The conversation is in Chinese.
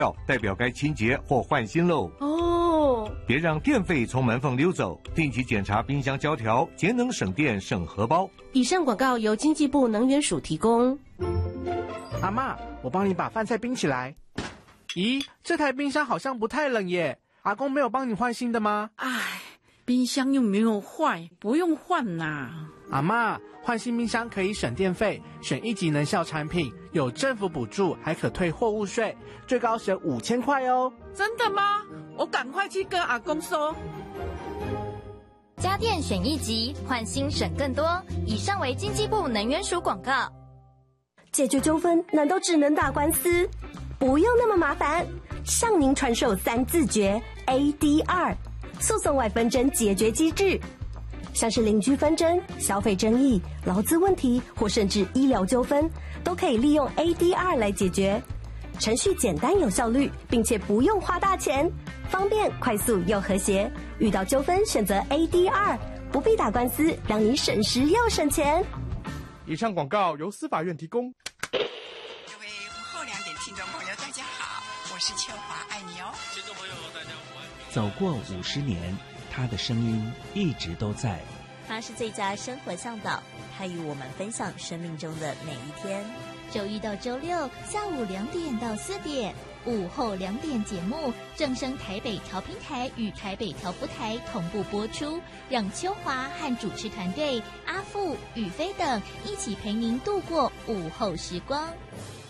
代表该清洁或换新喽。 哦， 别让电费从门缝溜走，定期检查冰箱胶条，节能省电省荷包。 以上广告由经济部能源署提供。 阿嬷，我帮你把饭菜冰起来。咦，这台冰箱好像不太冷耶，阿公没有帮你换新的吗？ 唉，冰箱又没有坏，不用换啦。 阿嬷，换新冰箱可以省电费，选1级能效产品，有政府补助，还可退货物税，最高省5000块哦。 真的吗？我赶快去跟阿公说。 家电选1级，换新省更多。以上为经济部能源署广告。 解决纠纷难道只能打官司？不用那么麻烦，向您传授3字诀 ADR 诉讼外纷争解决机制，像是邻居纷争、消费争议、劳资问题或甚至医疗纠纷，都可以利用 ADR 来解决。程序简单有效率，并且不用花大钱，方便、快速又和谐。遇到纠纷选择 ADR， 不必打官司，让你省时又省钱。 以上广告由司法院提供。 各位午后2点听众朋友，大家好，我是秋华，爱你哦。听众朋友，大家好。 走过50年，他的声音一直都在。 他是最佳生活向导，他与我们分享生命中的每一天。 周一到周六下午2点到4点，午后2点节目正声台北调频台与台北调布台同步播出，让秋华和主持团队阿富、宇飞等一起陪您度过午后时光。